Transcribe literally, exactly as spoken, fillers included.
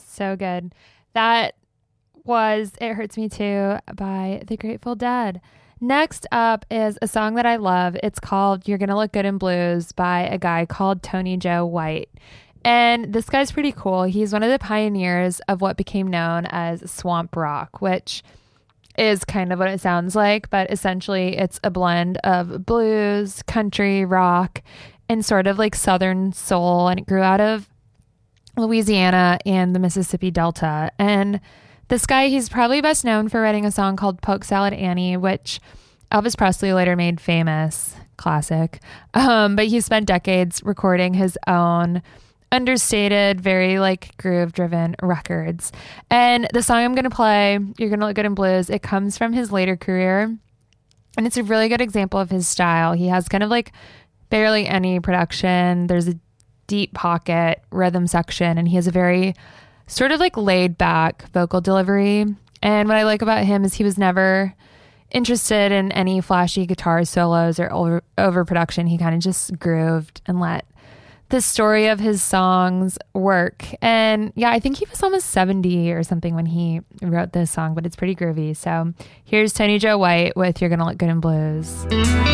So good. That was It Hurts Me Too by the Grateful Dead. Next up is a song that I love. It's called You're Gonna Look Good in Blues by a guy called Tony Joe White. And this guy's pretty cool. He's one of the pioneers of what became known as swamp rock, which is kind of what it sounds like, but essentially it's a blend of blues, country, rock, and sort of like Southern soul. And it grew out of Louisiana and the Mississippi Delta. And this guy, he's probably best known for writing a song called Polk Salad Annie, which Elvis Presley later made famous. Classic. Um, but he spent decades recording his own understated, very like groove driven records. And the song I'm going to play, You're Gonna Look Good in Blues, it comes from his later career. And it's a really good example of his style. He has kind of like barely any production. There's a deep pocket rhythm section, and he has a very sort of like laid back vocal delivery. And what I like about him is he was never interested in any flashy guitar solos or over overproduction. He kind of just grooved and let the story of his songs work. And yeah, I think he was almost seventy or something when he wrote this song, but it's pretty groovy. So here's Tony Joe White with You're Gonna Look Good in Blues.